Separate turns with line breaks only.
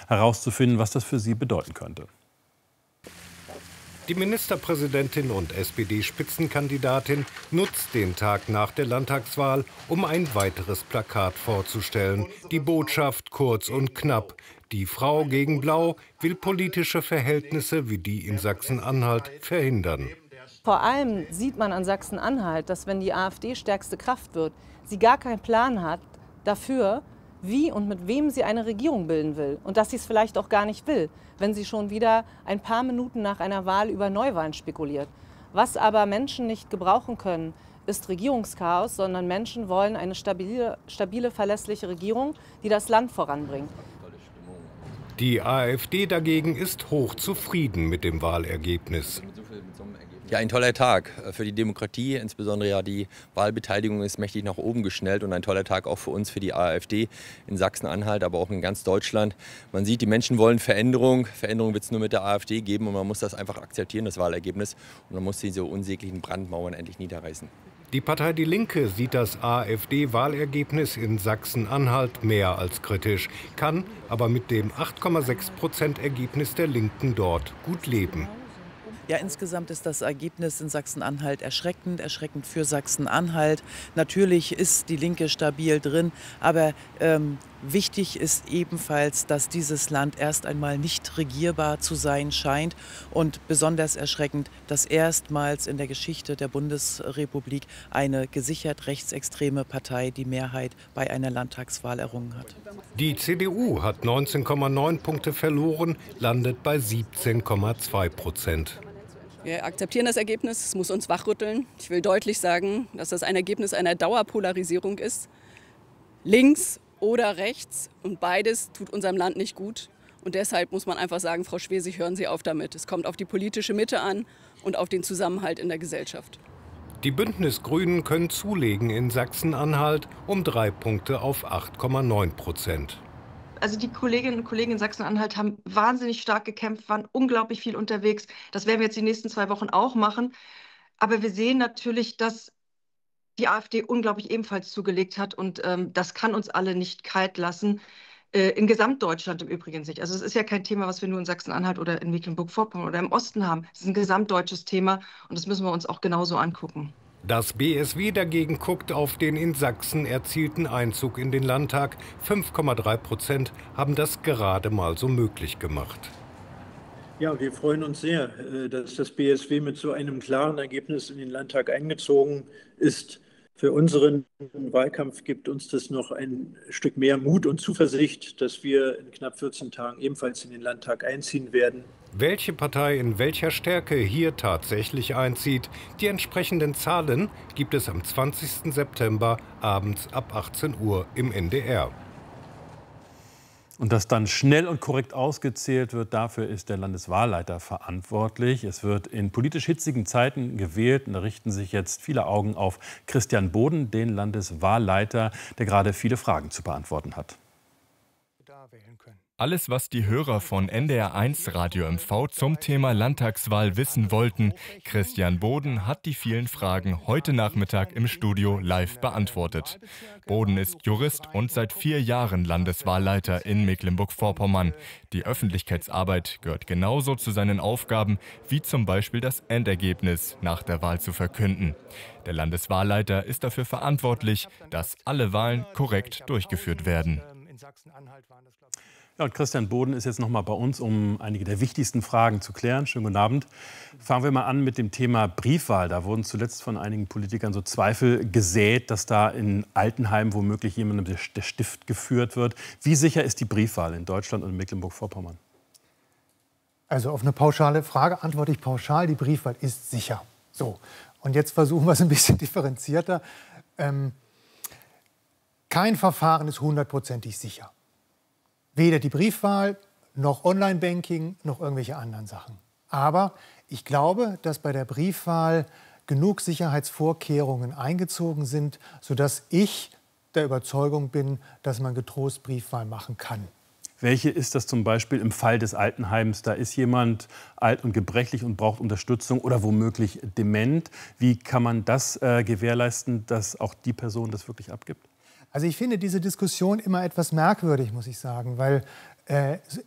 herauszufinden, was das für sie bedeuten könnte.
Die Ministerpräsidentin und SPD-Spitzenkandidatin nutzt den Tag nach der Landtagswahl, um ein weiteres Plakat vorzustellen. Die Botschaft kurz und knapp: Die Frau gegen Blau will politische Verhältnisse wie die in Sachsen-Anhalt verhindern.
Vor allem sieht man an Sachsen-Anhalt, dass, wenn die AfD stärkste Kraft wird, sie gar keinen Plan hat dafür, wie und mit wem sie eine Regierung bilden will. Und dass sie es vielleicht auch gar nicht will, wenn sie schon wieder ein paar Minuten nach einer Wahl über Neuwahlen spekuliert. Was aber Menschen nicht gebrauchen können, ist Regierungschaos, sondern Menschen wollen eine stabile, verlässliche Regierung, die das Land voranbringt.
Die AfD dagegen ist hochzufrieden mit dem Wahlergebnis.
Ja, ein toller Tag für die Demokratie, insbesondere ja die Wahlbeteiligung ist mächtig nach oben geschnellt und ein toller Tag auch für uns, für die AfD in Sachsen-Anhalt, aber auch in ganz Deutschland. Man sieht, die Menschen wollen Veränderung. Veränderung wird es nur mit der AfD geben und man muss das einfach akzeptieren, das Wahlergebnis. Und man muss diese unsäglichen Brandmauern endlich niederreißen.
Die Partei Die Linke sieht das AfD-Wahlergebnis in Sachsen-Anhalt mehr als kritisch, kann aber mit dem 8,6% Ergebnis der Linken dort gut leben.
Ja, insgesamt ist das Ergebnis in Sachsen-Anhalt erschreckend für Sachsen-Anhalt. Natürlich ist die Linke stabil drin, aber wichtig ist ebenfalls, dass dieses Land erst einmal nicht regierbar zu sein scheint und besonders erschreckend, dass erstmals in der Geschichte der Bundesrepublik eine gesichert rechtsextreme Partei die Mehrheit bei einer Landtagswahl errungen hat.
Die CDU hat 19,9 Punkte verloren, landet bei 17,2%.
Wir akzeptieren das Ergebnis, es muss uns wachrütteln. Ich will deutlich sagen, dass das ein Ergebnis einer Dauerpolarisierung ist. Links oder rechts, und beides tut unserem Land nicht gut. Und deshalb muss man einfach sagen, Frau Schwesig, hören Sie auf damit. Es kommt auf die politische Mitte an und auf den Zusammenhalt in der Gesellschaft.
Die Bündnisgrünen können zulegen in Sachsen-Anhalt um 3 Punkte auf 8,9%.
Also die Kolleginnen und Kollegen in Sachsen-Anhalt haben wahnsinnig stark gekämpft, waren unglaublich viel unterwegs. Das werden wir jetzt die nächsten 2 Wochen auch machen. Aber wir sehen natürlich, dass die AfD unglaublich ebenfalls zugelegt hat. Und das kann uns alle nicht kalt lassen. In Gesamtdeutschland im Übrigen nicht. Also es ist ja kein Thema, was wir nur in Sachsen-Anhalt oder in Mecklenburg-Vorpommern oder im Osten haben. Es ist ein gesamtdeutsches Thema und das müssen wir uns auch genauso angucken.
Das BSW dagegen guckt auf den in Sachsen erzielten Einzug in den Landtag. 5,3% haben das gerade mal so möglich gemacht.
Ja, wir freuen uns sehr, dass das BSW mit so einem klaren Ergebnis in den Landtag eingezogen ist. Für unseren Wahlkampf gibt uns das noch ein Stück mehr Mut und Zuversicht, dass wir in knapp 14 Tagen ebenfalls in den Landtag einziehen werden.
Welche Partei in welcher Stärke hier tatsächlich einzieht, die entsprechenden Zahlen gibt es am 20. September abends ab 18 Uhr im NDR.
Und dass dann schnell und korrekt ausgezählt wird, dafür ist der Landeswahlleiter verantwortlich. Es wird in politisch hitzigen Zeiten gewählt und da richten sich jetzt viele Augen auf Christian Boden, den Landeswahlleiter, der gerade viele Fragen zu beantworten hat.
Alles, was die Hörer von NDR1 Radio MV zum Thema Landtagswahl wissen wollten, Christian Boden hat die vielen Fragen heute Nachmittag im Studio live beantwortet. Boden ist Jurist und seit 4 Jahren Landeswahlleiter in Mecklenburg-Vorpommern. Die Öffentlichkeitsarbeit gehört genauso zu seinen Aufgaben, wie zum Beispiel das Endergebnis nach der Wahl zu verkünden. Der Landeswahlleiter ist dafür verantwortlich, dass alle Wahlen korrekt durchgeführt werden.
Ja, und Christian Boden ist jetzt noch mal bei uns, um einige der wichtigsten Fragen zu klären. Schönen guten Abend. Fangen wir mal an mit dem Thema Briefwahl. Da wurden zuletzt von einigen Politikern so Zweifel gesät, dass da in Altenheim womöglich jemandem der Stift geführt wird. Wie sicher ist die Briefwahl in Deutschland und in Mecklenburg-Vorpommern?
Also auf eine pauschale Frage antworte ich pauschal, die Briefwahl ist sicher. So, und jetzt versuchen wir es ein bisschen differenzierter. Kein Verfahren ist 100%ig sicher. Weder die Briefwahl, noch Online-Banking, noch irgendwelche anderen Sachen. Aber ich glaube, dass bei der Briefwahl genug Sicherheitsvorkehrungen eingezogen sind, sodass ich der Überzeugung bin, dass man getrost Briefwahl machen kann.
Welche ist das zum Beispiel im Fall des Altenheims? Da ist jemand alt und gebrechlich und braucht Unterstützung oder womöglich dement. Wie kann man das gewährleisten, dass auch die Person das wirklich abgibt?
Also ich finde diese Diskussion immer etwas merkwürdig, muss ich sagen, weil